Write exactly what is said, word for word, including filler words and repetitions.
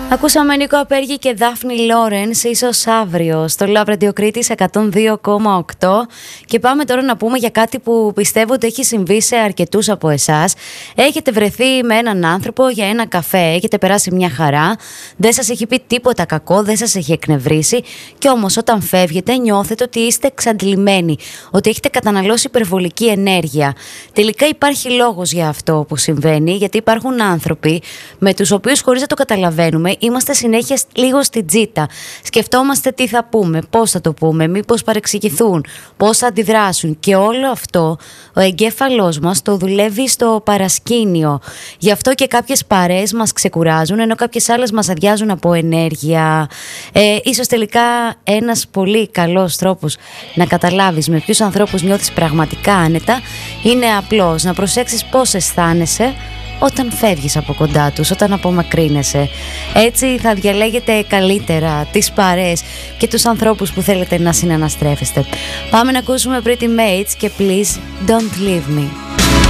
Ακούσαμε Νίκο Απέργη και Δάφνη Λόρενς, ίσως αύριο, στο Love Radio Κρήτης εκατόν δύο κόμμα οκτώ. Και πάμε τώρα να πούμε για κάτι που πιστεύω ότι έχει συμβεί σε αρκετούς από εσάς. Έχετε βρεθεί με έναν άνθρωπο για ένα καφέ, έχετε περάσει μια χαρά, δεν σας έχει πει τίποτα κακό, δεν σας έχει εκνευρίσει, και όμως όταν φεύγετε νιώθετε ότι είστε εξαντλημένοι, ότι έχετε καταναλώσει υπερβολική ενέργεια. Τελικά υπάρχει λόγος για αυτό που συμβαίνει, γιατί υπάρχουν άνθρωποι με τους οποίους, χωρίς να το καταλαβαίνουμε, είμαστε συνέχεια λίγο στην τζίτα. Σκεφτόμαστε τι θα πούμε, πώς θα το πούμε, μήπως παρεξηγηθούν, πώς θα αντιδράσουν. Και όλο αυτό ο εγκέφαλός μας το δουλεύει στο παρασκήνιο. Γι' αυτό και κάποιες παρέες μας ξεκουράζουν, ενώ κάποιες άλλες μας αδειάζουν από ενέργεια. Ε, ίσως τελικά ένας πολύ καλός τρόπος να καταλάβεις με ποιους ανθρώπους νιώθεις πραγματικά άνετα είναι απλώς να προσέξεις πώς αισθάνεσαι όταν φεύγεις από κοντά τους, όταν απομακρύνεσαι. Έτσι θα διαλέγετε καλύτερα τις παρέες και τους ανθρώπους που θέλετε να συναναστρέφεστε. Πάμε να ακούσουμε Pretty Mates και Please Don't Leave Me.